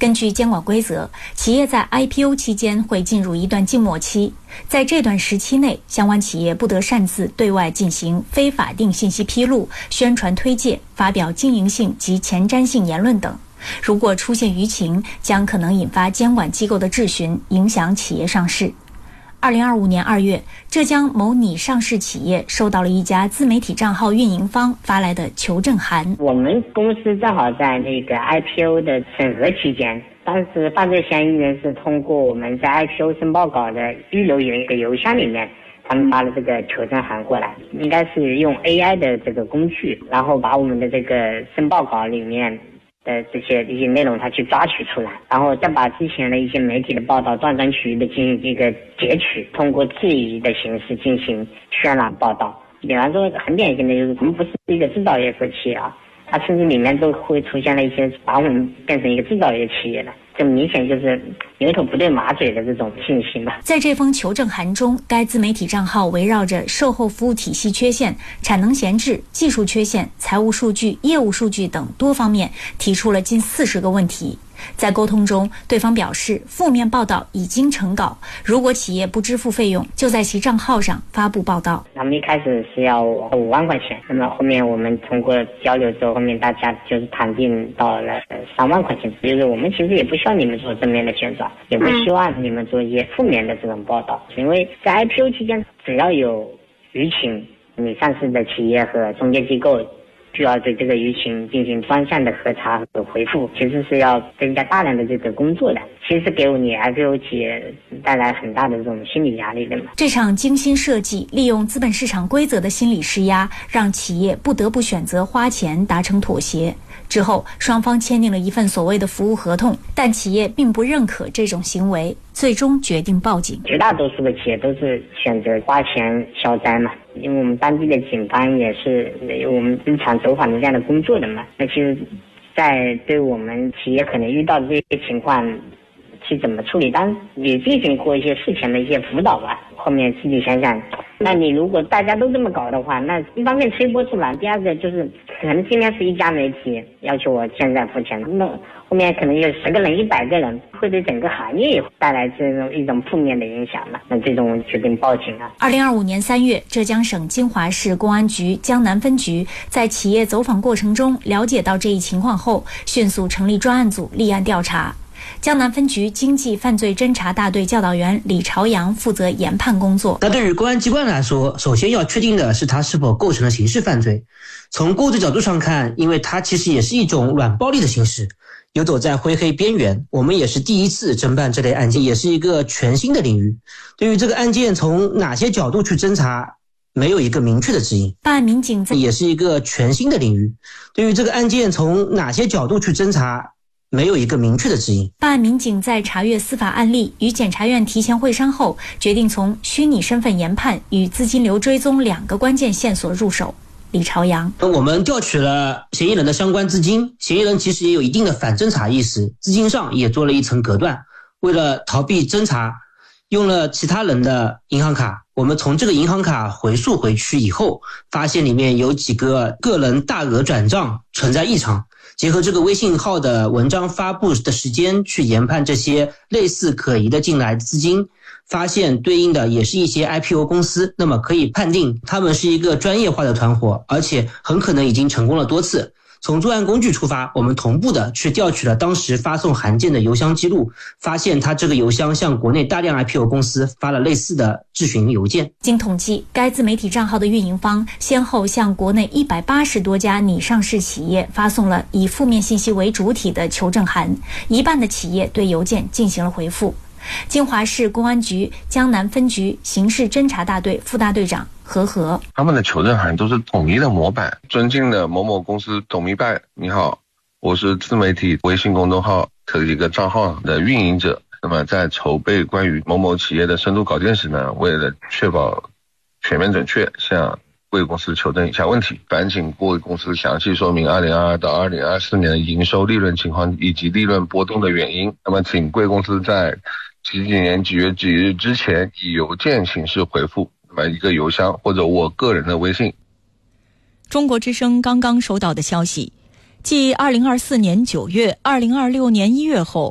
根据监管规则，企业在 IPO 期间会进入一段静默期，在这段时期内，相关企业不得擅自对外进行非法定信息披露、宣传推介、发表经营性及前瞻性言论等。如果出现舆情，将可能引发监管机构的质询，影响企业上市。2025年2月，浙江某拟上市企业收到了一家自媒体账号运营方发来的求证函。 我们公司正好在那个 IPO 的审核期间，当时犯罪嫌疑人是通过我们在 IPO 申报稿的预留一个邮箱里面，他们发了这个求证函过来，应该是用 AI 的这个工具，然后把我们的这个申报稿里面的一些内容它去抓取出来，然后再把之前的一些媒体的报道断章取义的进行一个截取，通过质疑的形式进行渲染报道。比方说很典型的就是我们不是一个制造业和企业啊，它甚至里面都会出现了一些把我们变成一个制造业企业的，这明显就是牛头不对马嘴的这种信息嘛。 在这封求证函中，该自媒体账号围绕着售后服务体系缺陷、产能闲置、技术缺陷、财务数据、业务数据等多方面提出了近40个问题。在沟通中，对方表示负面报道已经成稿，如果企业不支付费用，就在其账号上发布报道。 他们一开始是要5万块钱，那么后面我们通过交流之后，后面大家就是谈定到了3万块钱。就是我们其实也不需要你们做正面的宣传，也不希望你们做一些负面的这种报道，因为在 IPO 期间，只要有舆情，你上市的企业和中介机构需要对这个舆情进行专项的核查和回复，其实是要增加大量的这个工作的，其实给你 IPO 企业带来很大的这种心理压力的嘛。 这场精心设计、利用资本市场规则的心理施压，让企业不得不选择花钱达成妥协。之后，双方签订了一份所谓的服务合同，但企业并不认可这种行为，最终决定报警。 绝大多数的企业都是选择花钱消灾嘛，因为我们当地的警方也是我们日常走访的这样的工作的嘛。那其实，在对我们企业可能遇到的这些情况去怎么处理，当也进行过一些事前的一些辅导吧。后面自己想想，那你如果大家都这么搞的话，那一方面推波助澜，第二个就是可能今天是一家媒体要求我现在付钱，那后面可能有10个人、100个人，会对整个行业也带来这种一种负面的影响嘛。那这种决定报警啊。 2025年3月，浙江省金华市公安局江南分局在企业走访过程中了解到这一情况后，迅速成立专案组立案调查。江南分局经济犯罪侦查大队教导员李朝阳负责研判工作。 那对于公安机关来说，首先要确定的是它是否构成了刑事犯罪。从构罪角度上看，因为它其实也是一种软暴力的形式，游走在灰黑边缘，我们也是第一次侦办这类案件，也是一个全新的领域。对于这个案件从哪些角度去侦查，没有一个明确的指引。 办案民警也是一个全新的领域。对于这个案件从哪些角度去侦查，没有一个明确的指引。 办案民警在查阅司法案例与检察院提前会商后，决定从虚拟身份研判与资金流追踪2个关键线索入手。李朝阳， 我们调取了嫌疑人的相关资金，嫌疑人其实也有一定的反侦查意识，资金上也做了一层隔断。为了逃避侦查，用了其他人的银行卡。我们从这个银行卡回溯回去以后，发现里面有几个个人大额转账存在异常。结合这个微信号的文章发布的时间去研判这些类似可疑的进来资金，发现对应的也是一些 IPO 公司，那么可以判定他们是一个专业化的团伙，而且很可能已经成功了多次。从作案工具出发，我们同步的去调取了当时发送函件的邮箱记录，发现他这个邮箱向国内大量 IPO 公司发了类似的质询邮件。 经统计，该自媒体账号的运营方先后向国内180多家拟上市企业发送了以负面信息为主体的求证函，一半的企业对邮件进行了回复。金华市公安局江南分局刑事侦查大队副大队长何和， 他们的求证函都是统一的模板。尊敬的某某公司董明白，你好，我是自媒体微信公众号这一个账号的运营者。那么在筹备关于某某企业的深度稿件时呢，为了确保全面准确，向贵公司求证以下问题，烦请贵公司详细说明2022到2024年的营收利润情况以及利润波动的原因。那么请贵公司在几年几月几日之前以邮件形式回复，那么一个邮箱或者我个人的微信。 中国之声刚刚收到的消息，继2024年9月、2026年1月后，